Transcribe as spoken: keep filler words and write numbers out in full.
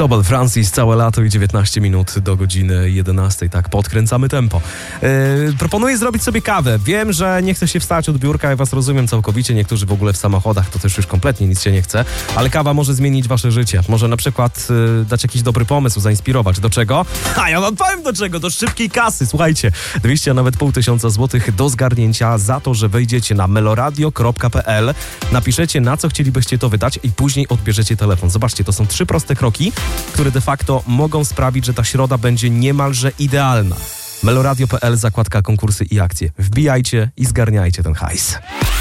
Sobel Francis, całe lato i dziewiętnaście minut do godziny jedenastej. Tak, podkręcamy tempo. Yy, proponuję zrobić sobie kawę. Wiem, że nie chce się wstać od biurka, ja was rozumiem całkowicie. Niektórzy w ogóle w samochodach to też już kompletnie nic się nie chce, ale kawa może zmienić wasze życie. Może na przykład yy, dać jakiś dobry pomysł, zainspirować. Do czego? A ja wam powiem do czego. Do szybkiej kasy. Słuchajcie, dwieście, a nawet pół tysiąca złotych do zgarnięcia za to, że wejdziecie na meloradio kropka p l, napiszecie, na co chcielibyście to wydać i później odbierzecie telefon. Zobaczcie, to są trzy proste kroki, które de facto mogą sprawić, że ta środa będzie niemalże idealna. meloradio kropka p l, zakładka konkursy i akcje. Wbijajcie i zgarniajcie ten hajs.